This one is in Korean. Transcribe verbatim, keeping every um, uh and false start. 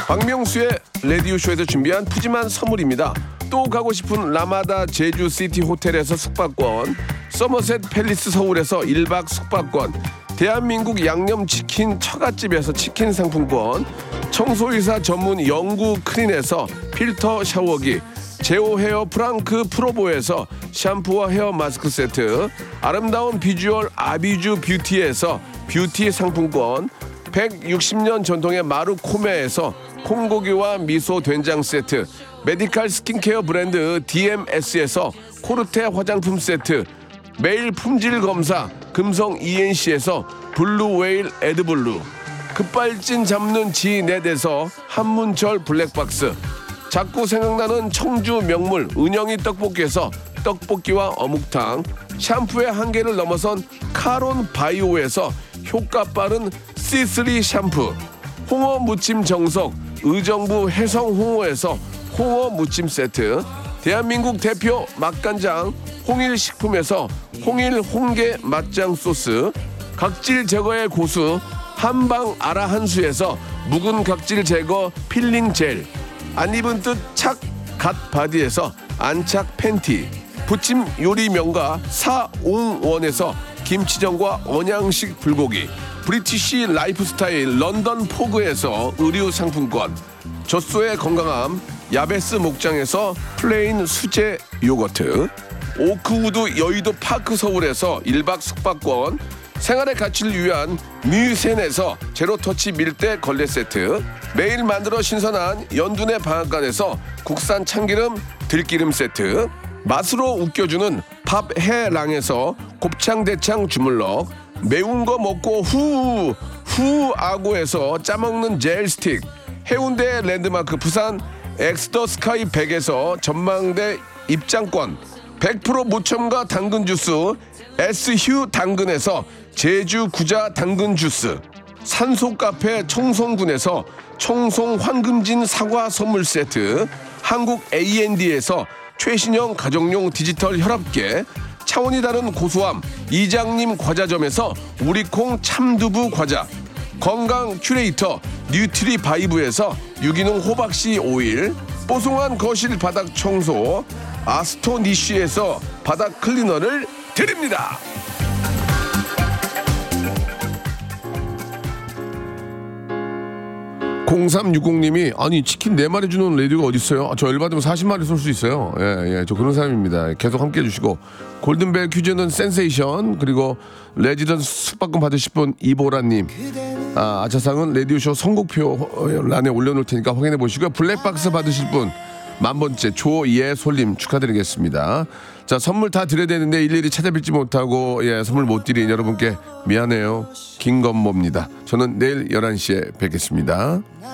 박명수의 라디오쇼에서 준비한 푸짐한 선물입니다. 또 가고 싶은 라마다 제주시티 호텔에서 숙박권, 서머셋 팰리스 서울에서 일 박 숙박권, 대한민국 양념치킨 처갓집에서 치킨 상품권, 청소이사 전문 영구 크린에서 필터 샤워기, 제오 헤어 프랑크 프로보에서 샴푸와 헤어 마스크 세트, 아름다운 비주얼 아비주 뷰티에서 뷰티 상품권, 백육십 년 전통의 마루코메에서 콩고기와 미소 된장 세트, 메디칼 스킨케어 브랜드 디엠에스에서 코르테 화장품 세트, 매일 품질 검사 금성 이엔씨에서 블루웨일 에드블루, 급발진 잡는 지넷에서 한문철 블랙박스, 자꾸 생각나는 청주 명물 은영이 떡볶이에서 떡볶이와 어묵탕, 샴푸의 한계를 넘어선 카론 바이오에서 효과 빠른 씨쓰리 샴푸, 홍어 무침 정석 의정부 해성 홍어에서 홍어 무침 세트, 대한민국 대표 맛간장 홍일식품에서 홍일 홍게 맛장 소스, 각질 제거의 고수 한방 아라 한수에서 묵은 각질 제거 필링 젤, 안 입은 뜻 착 갓 바디에서 안착 팬티, 부침 요리 명가 사옹원에서 김치전과 언양식 불고기, 브리티시 라이프스타일 런던 포그에서 의류 상품권, 젖소의 건강함 야베스 목장에서 플레인 수제 요거트, 오크우드 여의도 파크 서울에서 일 박 숙박권, 생활의 가치를 위한 뮤센에서 제로터치 밀대 걸레 세트, 매일 만들어 신선한 연둔의 방앗간에서 국산 참기름 들기름 세트, 맛으로 웃겨주는 팝해랑에서 곱창대창 주물럭, 매운 거 먹고 후 후아고에서 짜먹는 젤 스틱, 해운대 랜드마크 부산 엑스더 스카이 백에서 전망대 입장권, 백 퍼센트 무첨가 당근 주스 에스휴 당근에서 제주 구자 당근 주스, 산소 카페 청송군에서 청송 황금진 사과 선물 세트, 한국 에이엔디에서 최신형 가정용 디지털 혈압계, 차원이 다른 고소함 이장님 과자점에서 우리콩 참두부 과자, 건강 큐레이터 뉴트리 바이브에서 유기농 호박씨 오일, 뽀송한 거실 바닥 청소 아스토니쉬에서 바닥 클리너를 드립니다. 공삼육공님이 아니 치킨 네 마리 주는 레디오가 어디 있어요? 저 열받으면 사십 마리 쏠 수 있어요. 예, 예, 저 그런 사람입니다. 계속 함께 해주시고 골든벨 퀴즈는 센세이션, 그리고 레지던스 숙박권 받으실 분 이보라님, 아, 아차상은 라디오쇼 선곡표란에 올려놓을 테니까 확인해 보시고요. 블랙박스 받으실 분 만 번째 조예솔님 축하드리겠습니다. 자, 선물 다 드려야 되는데 일일이 찾아뵙지 못하고 예, 선물 못 드린 여러분께 미안해요. 김건모입니다. 저는 내일 열한 시에 뵙겠습니다.